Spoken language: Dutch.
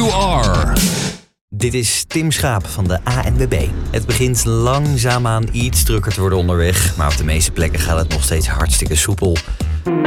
you are. Dit is Tim Schaap van de ANWB. Het begint langzaamaan iets drukker te worden onderweg, maar op de meeste plekken gaat het nog steeds hartstikke soepel.